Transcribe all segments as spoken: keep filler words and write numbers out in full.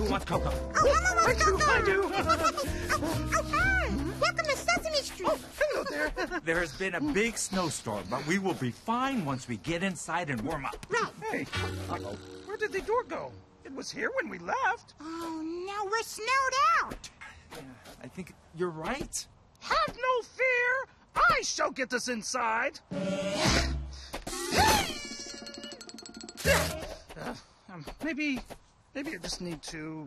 wants cocoa? Oh, Elmo wants I do, cocoa. I do. Oh, oh, hi. Welcome to Sesame Street. Oh, hello there. There has been a big snowstorm, but we will be fine once we get inside and warm up. Right. Hey, uh-oh. Where did the door go? It was here when we left. Oh, now we're snowed out. I think you're right. Have no fear. I shall get us inside. Uh, um, maybe, maybe I just need to.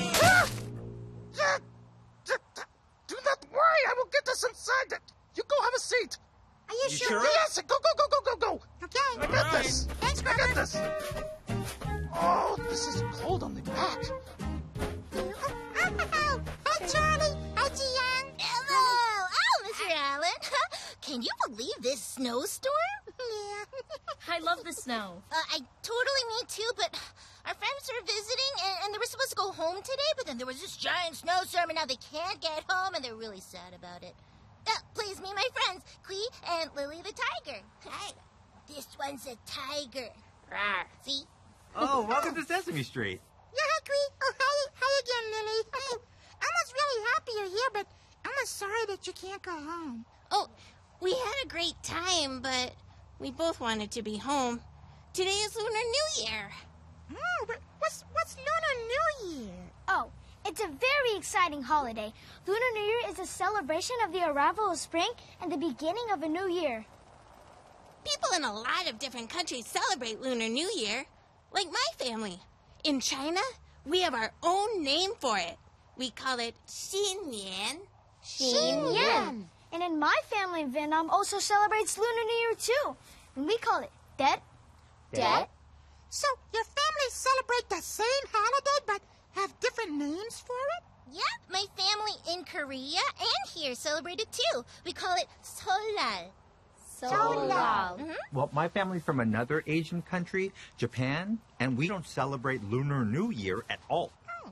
Do not worry, I will get us inside. You go have a seat. Are you, You sure? sure? Yes, go, go, go, go, go, go. Okay. I got this. Thanks, I got Grover. this. Oh, this is cold on the back. Oh, hi, Charlie. Hi, Jian. Hello! Oh, Mister Allen! Can you believe this snowstorm? Yeah. I love the snow. Uh, I totally me too, but our friends are visiting, and, and they were supposed to go home today, but then there was this giant snowstorm, and now they can't get home, and they're really sad about it. Uh, please meet my friends, Clee and Lily the tiger. Hi. This one's a tiger. Rawr. See? Oh, welcome to Sesame Street. Yeah, hi, Cree. Oh, hi, hi again, Lily. Oh, Elmo's really happy you're here, but Elmo's sorry that you can't go home. Oh, we had a great time, but we both wanted to be home. Today is Lunar New Year. Oh, but what's, what's Lunar New Year? Oh, it's a very exciting holiday. Lunar New Year is a celebration of the arrival of spring and the beginning of a new year. People in a lot of different countries celebrate Lunar New Year, like my family. In China, we have our own name for it. We call it Xinnian. Xinyan. And in my family in Vietnam also celebrates Lunar New Year too. And we call it Tet. Tet. So your families celebrate the same holiday, but have different names for it? Yep, my family in Korea and here celebrate it too. We call it Solal. Solal. Mhm. Well, my family's from another Asian country, Japan, and we don't celebrate Lunar New Year at all.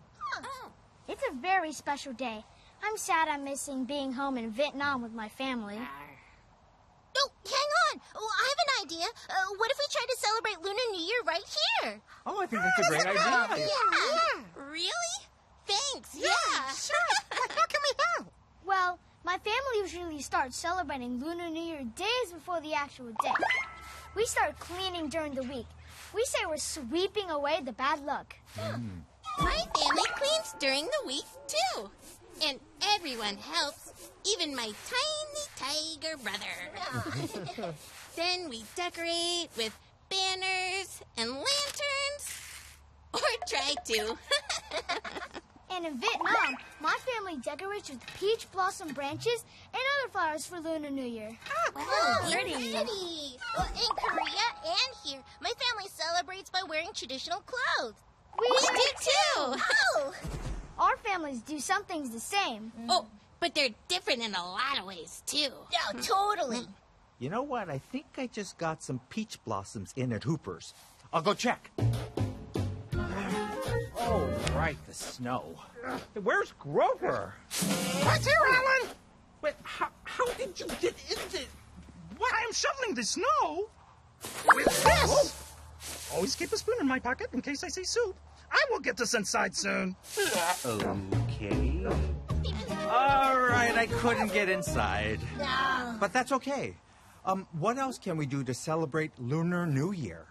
It's a very special day. I'm sad I'm missing being home in Vietnam with my family. Oh, hang on. Oh, I have an idea. Uh, what if we try to celebrate Lunar New Year right here? Oh, I think that's a great idea. Yeah. Really? Thanks, yeah. Sure. How can we help? Well, my family usually starts celebrating Lunar New Year days before the actual day. We start cleaning during the week. We say we're sweeping away the bad luck. My family cleans during the week, too. And everyone helps, even my tiny tiger brother. Then we decorate with banners and lanterns. Or try to. And in Vietnam, my family decorates with peach blossom branches and other flowers for Lunar New Year. Oh, pretty. pretty. Well, in Korea and here, my family celebrates by wearing traditional clothes. We, We do, too. Oh, Our families do some things the same. Oh, but they're different in a lot of ways, too. no, totally. You know what? I think I just got some peach blossoms in at Hooper's. I'll go check. Oh, right, the snow. Where's Grover? Right here, Alan. Wait, how, how did you get into... What? I am shoveling the snow with this. Always keep a spoon in my pocket in case I see soup. I will get us inside soon. Okay. All right, I couldn't get inside. No. But that's okay. Um, what else can we do to celebrate Lunar New Year?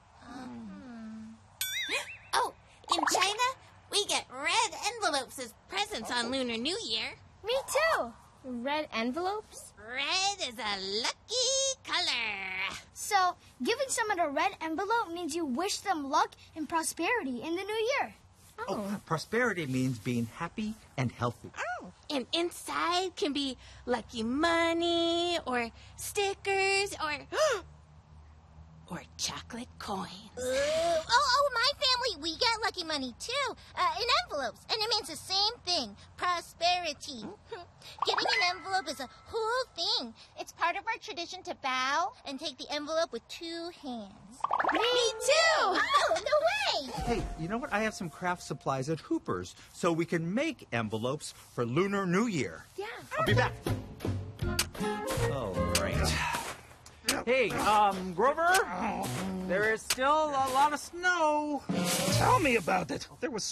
Oh, in China, we get red envelopes as presents on Lunar New Year. Me too. Red envelopes? Red is a lucky color. So, giving someone a red envelope means you wish them luck and prosperity in the new year. Oh, prosperity means being happy and healthy. And inside can be lucky money or stickers or or chocolate coins. Ooh. Oh, oh, my family, we get lucky money too, uh, in envelopes, and it means the same thing, prosperity. Getting an envelope is a whole thing. It's part of our tradition to bow and take the envelope with two hands. Me too. Oh, no way! Hey, you know what? I have some craft supplies at Hooper's, so we can make envelopes for Lunar New Year. Yeah. I'll be back. Oh, right. Hey, um, Grover, there is still a lot of snow. Tell me about it. There was so